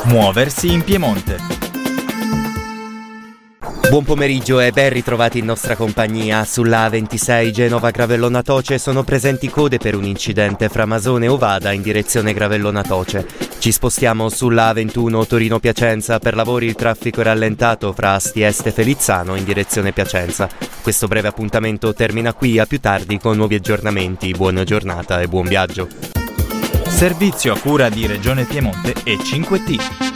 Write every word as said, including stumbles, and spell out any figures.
Muoversi in Piemonte. Buon pomeriggio e ben ritrovati in nostra compagnia. Sulla A ventisei Genova-Gravellona Toce sono presenti code per un incidente fra Masone e Ovada in direzione Gravellona Toce. Ci spostiamo sulla A ventuno Torino-Piacenza. Per lavori il traffico è rallentato fra Asti Est e Felizzano in direzione Piacenza. Questo breve appuntamento termina qui, a più tardi con nuovi aggiornamenti. Buona giornata e buon viaggio. Servizio a cura di Regione Piemonte e cinque T.